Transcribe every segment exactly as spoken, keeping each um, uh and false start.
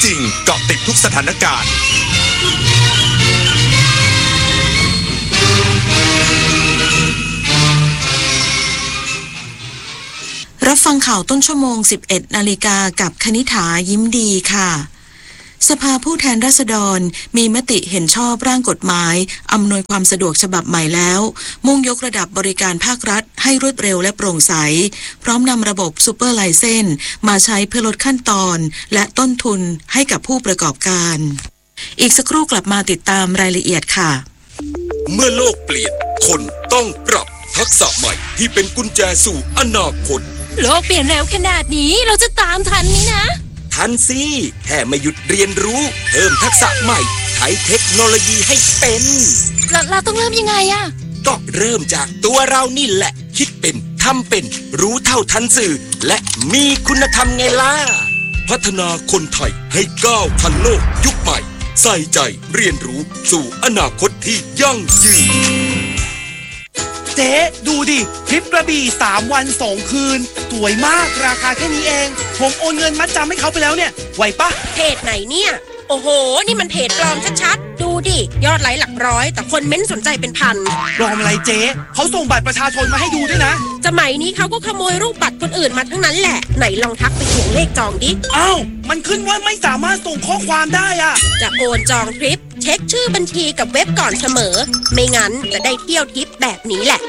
ริงเกาะติดทุกสถานการณ์รับฟังข่าวต้นชั่วโมง สิบเอ็ดนาฬิกากับคณิษฐายิ้มดีค่ะสภาผู้แทนราษฎรมีมติเห็นชอบร่างกฎหมายอำนวยความสะดวกฉบับใหม่แล้วมุ่งยกระดับบริการภาครัฐให้รวดเร็วและโปร่งใสพร้อมนำระบบซูเปอร์ไลเซนส์มาใช้เพื่อลดขั้นตอนและต้นทุนให้กับผู้ประกอบการอีกสักครู่กลับมาติดตามรายละเอียดค่ะเมื่อโลกเปลี่ยนคนต้องปรับทักษะใหม่ที่เป็นกุญแจสู่อนาคตโลกเปลี่ยนเร็วขนาดนี้เราจะตามทันนี้นะทันสิแค่ไม่หยุดเรียนรู้เพิ่มทักษะใหม่ใช้เทคโนโลยีให้เป็นเราเราต้องเริ่มยังไงอะก็เริ่มจากตัวเรานี่แหละคิดเป็นทำเป็นรู้เท่าทันสื่อและมีคุณธรรมไงล่ะพัฒนาคนไทยให้ก้าวทันโลกยุคใหม่ใส่ใจเรียนรู้สู่อนาคตที่ยั่งยืนเจ๊ดูดิทริปกระบี่สามวันสองคืนสวยมากราคาแค่นี้เองผมโอนเงินมัดจำให้เขาไปแล้วเนี่ยไหวปะเพจไหนเนี่ยโอ้โหนี่มันเพจปลอมชัดๆดูดิยอดไลค์หลักร้อยแต่คนเม้นสนใจเป็นพันปลอมอะไรเจ๊เขาส่งบัตรประชาชนมาให้ดูด้วยนะสมัยนี้เขาก็ขโมยรูปบัตรคนอื่นมาทั้งนั้นแหละไหนลองทักไปถ่วงเลขจองดิอ้าวมันขึ้นว่าไม่สามารถส่งข้อความได้อะจะโอนจองทริปเช็คชื่อบัญชีกับเว็บก่อนเสมอไม่งั้นจะได้เที่ยวทริปแบบนี้แหละ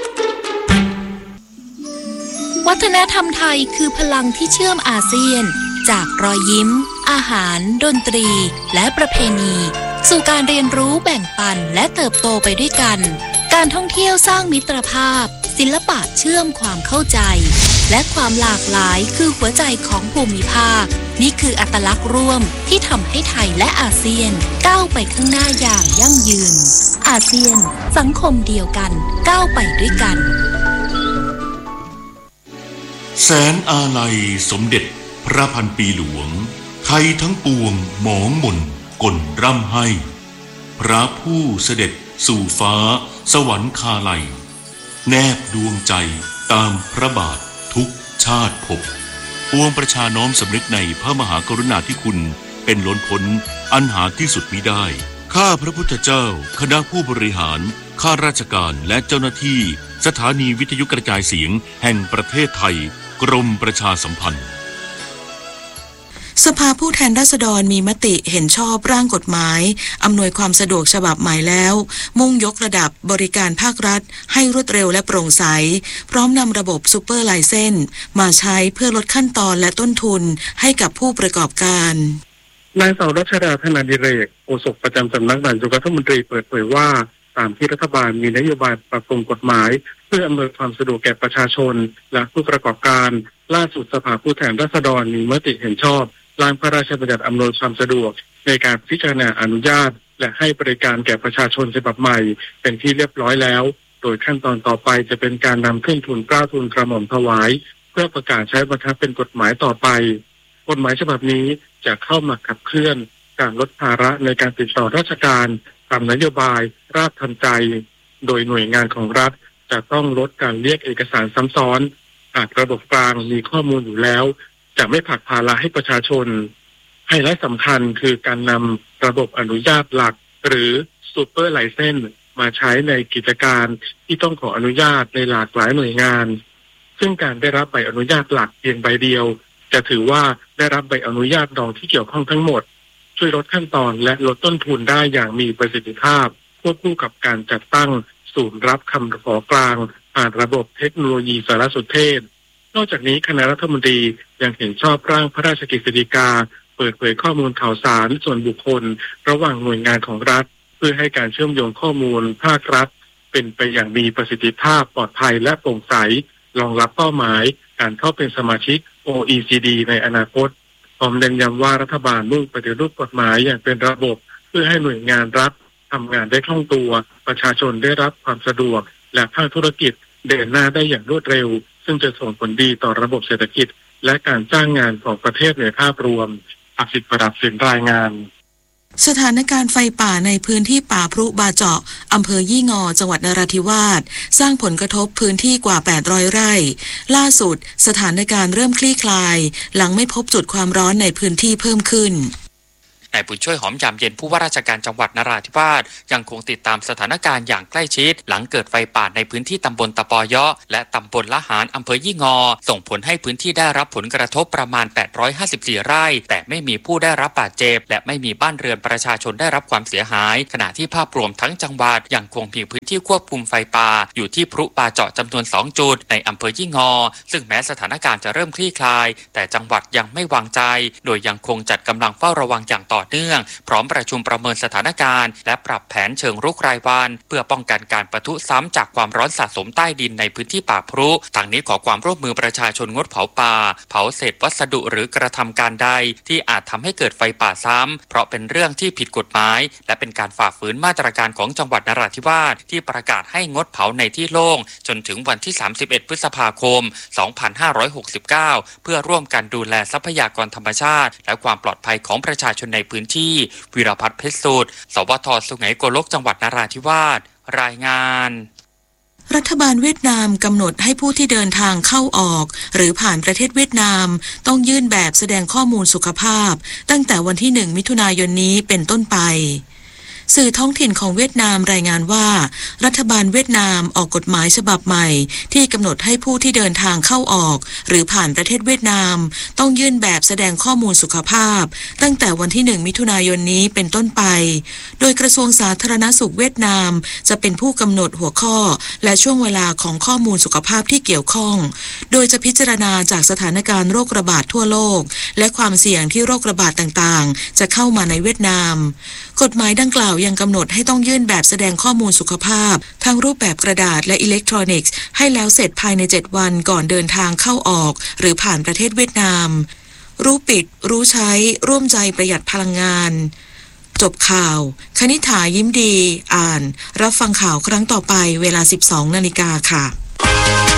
วัฒนธรรมไทยคือพลังที่เชื่อมอาเซียนจากรอยยิ้มอาหารดนตรีและประเพณีสู่การเรียนรู้แบ่งปันและเติบโตไปด้วยกันการท่องเที่ยวสร้างมิตรภาพศิลปะเชื่อมความเข้าใจและความหลากหลายคือหัวใจของภูมิภาคนี่คืออัตลักษณ์ร่วมที่ทำให้ไทยและอาเซียนก้าวไปข้างหน้าอย่างยั่งยืนอาเซียนสังคมเดียวกันก้าวไปด้วยกันแสนอาลัยสมเด็จพระพันปีหลวงไทยทั้งปวงหมองหม่นก่นร่ำให้พระผู้เสด็จสู่ฟ้าสวรรคาลัยแนบดวงใจตามพระบาททุกชาติภพปวงประชาน้อมสำนึกในพระมหากรุณาธิคุณเป็นล้นพ้นอันหาที่สุดมิได้ข้าพระพุทธเจ้าคณะผู้บริหารข้าราชการและเจ้าหน้าที่สถานีวิทยุกระจายเสียงแห่งประเทศไทยกรมประชาสัมพันธ์สภาผู้แทนราษฎรมีมติเห็นชอบร่างกฎหมายอำนวยความสะดวกฉบับใหม่แล้วมุ่งยกระดับบริการภาครัฐให้รวดเร็วและโปร่งใสพร้อมนำระบบซูเปอร์ไลเซนส์มาใช้เพื่อลดขั้นตอนและต้นทุนให้กับผู้ประกอบการนางสาวรัชดาธนาดิเรกโฆษกประจำสำนักนายกรัฐมนตรีเปิดเผยว่าตามที่รัฐบาลมีนโยบายปรับปรุงกฎหมายเพื่ออำนวยความสะดวกแก่ประชาชนและผู้ประกอบการล่าสุดสภาผู้แทนราษฎรมีมติเห็นชอบร่างพระราชบัญญัติอำนวยความสะดวกในการพิจารณาอนุญาตและให้บริการแก่ประชาชนฉบับใหม่เป็นที่เรียบร้อยแล้วโดยขั้นตอนต่อไปจะเป็นการนำขึ้นทุนเกล้าทุนกระหม่อมถวายเพื่อประกาศใช้บังคับเป็นกฎหมายต่อไปกฎหมายฉบับนี้จะเข้ามาขับเคลื่อนการลดภาระในการติดต่อราชการตามนโยบายราชทันใจโดยหน่วยงานของรัฐจะต้องลดการเรียกเอกสารซ้ำซ้อนหากระบบกลางมีข้อมูลอยู่แล้วจะไม่ผลักภาระให้ประชาชนไฮไลท์สำคัญคือการนำระบบอนุญาตหลักหรือซูเปอร์ไลเซนส์มาใช้ในกิจการที่ต้องขออนุญาตในหลากหลายหน่วยงานซึ่งการได้รับใบอนุญาตหลักเพียงใบเดียวจะถือว่าได้รับใบอนุญาตรองที่เกี่ยวข้องทั้งหมดช่วยลดขั้นตอนและลดต้นทุนได้อย่างมีประสิทธิภาพควบคู่กับการจัดตั้งศูนย์รับคำขอกลางผ่านระบบเทคโนโลยีสารสนเทศนอกจากนี้คณะรัฐมนตรียังเห็นชอบร่างพระราชกฤษฎีกาเปิดเผยข้อมูลข่าวสารส่วนบุคคลระหว่างหน่วยงานของรัฐเพื่อให้การเชื่อมโยงข้อมูลภาครัฐเป็นไปอย่างมีประสิทธิภาพปลอดภัยและโปร่งใสรองรับเป้าหมายการเข้าเป็นสมาชิก โอ อี ซี ดี ในอนาคตพร้อมเน้นย้ำว่ารัฐบาลมุ่งปฏิรูปกฎหมายอย่างเป็นระบบเพื่อให้หน่วยงานรัฐทำงานได้คล่องตัวประชาชนได้รับความสะดวกและภาคธุรกิจเดินหน้าได้อย่างรวดเร็วซึ่งจะส่งผลดีต่อระบบเศรษฐกิจและการจ้างงานของประเทศในภาพรวมอภิสิทธิ์ประดับสินรายงานสถานการณ์ไฟป่าในพื้นที่ป่าพรุบาเจาะอำเภอยี่งอจังหวัดนราธิวาสสร้างผลกระทบพื้นที่กว่าแปดร้อยไร่ล่าสุดสถานการณ์เริ่มคลี่คลายหลังไม่พบจุดความร้อนในพื้นที่เพิ่มขึ้นนายบุญช่วยหอมยามเย็นผู้ว่าราชการจังหวัดนราธิวาสยังคงติดตามสถานการณ์อย่างใกล้ชิดหลังเกิดไฟป่าในพื้นที่ตำบลตะปอยะและตำบลละหารอำเภอยี่งอส่งผลให้พื้นที่ได้รับผลกระทบประมาณแปดร้อยห้าสิบสี่ไร่แต่ไม่มีผู้ได้รับบาดเจ็บและไม่มีบ้านเรือนประชาชนได้รับความเสียหายขณะที่ภาพรวมทั้งจังหวัดยังคงมีพื้นที่ควบคุมไฟป่าอยู่ที่พลุป่าเจาะจำนวนสองจุดในอำเภอยี่งอซึ่งแม้สถานการณ์จะเริ่มคลี่คลายแต่จังหวัดยังไม่วางใจโดยยังคงจัดกำลังเฝ้าระวังอย่างต่อเนื่องพร้อมประชุมประเมินสถานการณ์และปรับแผนเชิงรุกรายวันเพื่อป้องกันการปะทุซ้ำจากความร้อนสะสมใต้ดินในพื้นที่ป่าพรุทางนี้ขอความร่วมมือประชาชนงดเผาป่าเผาเศษวัสดุหรือกระทำการใดที่อาจทำให้เกิดไฟป่าซ้ำเพราะเป็นเรื่องที่ผิดกฎหมายและเป็นการฝ่าฝืนมาตรการของจังหวัดนราธิวาสที่ประกาศให้งดเผาในที่โล่งจนถึงวันที่สามสิบเอ็ดพฤษภาคมสองพันห้าร้อยหกสิบเก้าเพื่อร่วมกันดูแลทรัพยากรธรรมชาติและความปลอดภัยของประชาชนในพื้นที่วิรพัฒน์เพชรสุดสวทสุไหงโกลกจังหวัดนราธิวาสรายงานรัฐบาลเวียดนามกำหนดให้ผู้ที่เดินทางเข้าออกหรือผ่านประเทศเวียดนามต้องยื่นแบบแสดงข้อมูลสุขภาพตั้งแต่วันที่หนึ่งมิถุนายนนี้เป็นต้นไปสื่อท้องถิ่นของเวียดนามรายงานว่ารัฐบาลเวียดนามออกกฎหมายฉบับใหม่ที่กำหนดให้ผู้ที่เดินทางเข้าออกหรือผ่านประเทศเวียดนามต้องยื่นแบบแสดงข้อมูลสุขภาพตั้งแต่วันที่หนึ่งมิถุนายนนี้เป็นต้นไปโดยกระทรวงสาธารณสุขเวียดนามจะเป็นผู้กำหนดหัวข้อและช่วงเวลาของข้อมูลสุขภาพที่เกี่ยวข้องโดยจะพิจารณาจากสถานการณ์โรคระบาดทั่วโลกและความเสี่ยงที่โรคระบาดต่างๆจะเข้ามาในเวียดนามกฎหมายดังกล่าวยังกำหนดให้ต้องยื่นแบบแสดงข้อมูลสุขภาพทั้งรูปแบบกระดาษและอิเล็กทรอนิกส์ให้แล้วเสร็จภายในเจ็ดวันก่อนเดินทางเข้าออกหรือผ่านประเทศเวียดนามรู้ปิดรู้ใช้ร่วมใจประหยัดพลังงานจบข่าวคณิษฐายิ้มดีอ่านรับฟังข่าวครั้งต่อไปเวลา สิบสองนาฬิกาค่ะ